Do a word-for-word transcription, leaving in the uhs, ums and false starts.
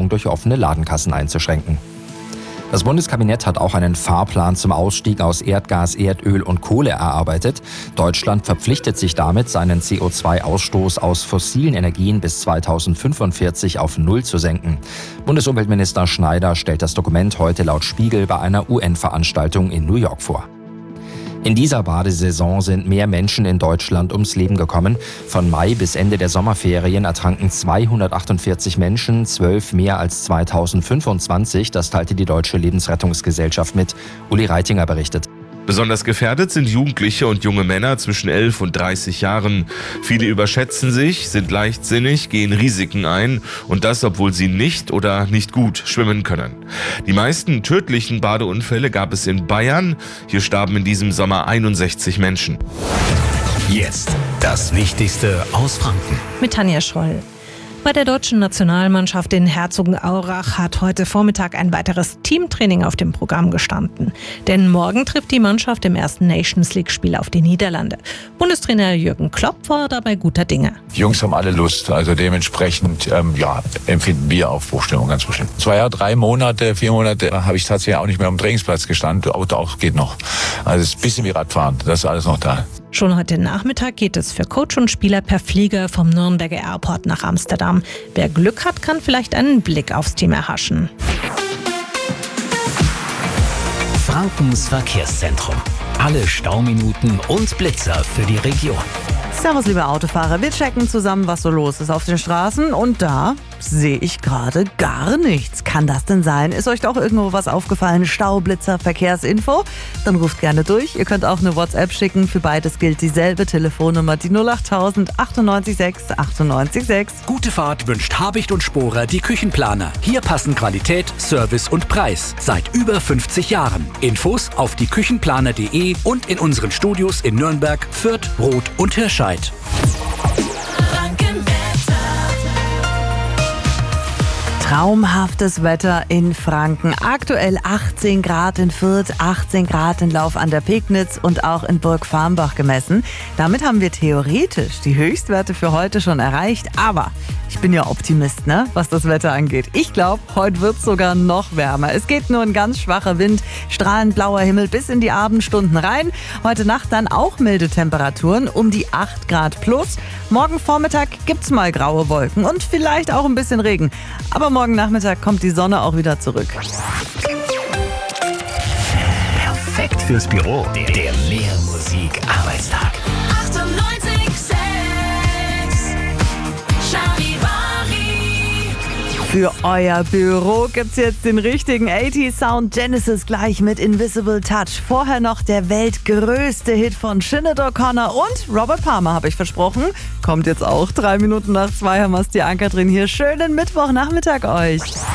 Beziehung durch offene Ladenkassen einzuschränken. Das Bundeskabinett hat auch einen Fahrplan zum Ausstieg aus Erdgas, Erdöl und Kohle erarbeitet. Deutschland verpflichtet sich damit, seinen C O zwei Ausstoß aus fossilen Energien bis zweitausendfünfundvierzig auf Null zu senken. Bundesumweltminister Schneider stellt das Dokument heute laut Spiegel bei einer U N-Veranstaltung in New York vor. In dieser Badesaison sind mehr Menschen in Deutschland ums Leben gekommen. Von Mai bis Ende der Sommerferien ertranken zweihundertachtundvierzig Menschen, zwölf mehr als zweitausendfünfundzwanzig. Das teilte die Deutsche Lebensrettungsgesellschaft mit. Uli Reitinger berichtet. Besonders gefährdet sind Jugendliche und junge Männer zwischen elf und dreißig Jahren. Viele überschätzen sich, sind leichtsinnig, gehen Risiken ein und das, obwohl sie nicht oder nicht gut schwimmen können. Die meisten tödlichen Badeunfälle gab es in Bayern. Hier starben in diesem Sommer einundsechzig Menschen. Jetzt das Wichtigste aus Franken. Mit Tanja Schroll. Bei der deutschen Nationalmannschaft in Herzogenaurach hat heute Vormittag ein weiteres Teamtraining auf dem Programm gestanden. Denn morgen trifft die Mannschaft im ersten Nations-League-Spiel auf die Niederlande. Bundestrainer Jürgen Klopp war dabei guter Dinge. Die Jungs haben alle Lust, also dementsprechend ähm, ja, empfinden wir Aufbruchstimmung ganz bestimmt. Zwei, drei Monate, vier Monate habe ich tatsächlich auch nicht mehr am Trainingsplatz gestanden. Auto auch geht noch. Also es ist ein bisschen wie Radfahren, das ist alles noch da. Schon heute Nachmittag geht es für Coach und Spieler per Flieger vom Nürnberger Airport nach Amsterdam. Wer Glück hat, kann vielleicht einen Blick aufs Team erhaschen. Frankens Verkehrszentrum. Alle Stauminuten und Blitzer für die Region. Servus, liebe Autofahrer. Wir checken zusammen, was so los ist auf den Straßen. Und da sehe ich gerade gar nichts. Kann das denn sein? Ist euch doch irgendwo was aufgefallen? Staublitzer, Verkehrsinfo? Dann ruft gerne durch. Ihr könnt auch eine WhatsApp schicken. Für beides gilt dieselbe Telefonnummer, die null achttausend achtundneunzig sechs achtundneunzig sechs. Gute Fahrt wünscht Habicht und Sporer, die Küchenplaner. Hier passen Qualität, Service und Preis. Seit über fünfzig Jahren. Infos auf die küchenplaner punkt de und in unseren Studios in Nürnberg, Fürth, Roth und Hirscheid. Traumhaftes Wetter in Franken. Aktuell achtzehn Grad in Fürth, achtzehn Grad in Lauf an der Pegnitz und auch in Burg-Farmbach gemessen. Damit haben wir theoretisch die Höchstwerte für heute schon erreicht. Aber ich bin ja Optimist, ne, was das Wetter angeht. Ich glaube, heute wird es sogar noch wärmer. Es geht nur ein ganz schwacher Wind, strahlend blauer Himmel bis in die Abendstunden rein. Heute Nacht dann auch milde Temperaturen um die acht Grad plus. Morgen Vormittag gibt's mal graue Wolken und vielleicht auch ein bisschen Regen. Aber morgen Nachmittag kommt die Sonne auch wieder zurück. Perfekt fürs Büro. Der, der Mehr-Musik-Arbeitstag. achtundneunzig sechs Charivari. Für euer Büro gibt's jetzt den richtigen achtziger Sound Genesis gleich mit Invisible Touch. Vorher noch der weltgrößte Hit von Sinead O'Connor und Robert Palmer, habe ich versprochen. Kommt jetzt auch drei Minuten nach zwei, haben wir's, die Anker drin hier. Schönen Mittwochnachmittag euch.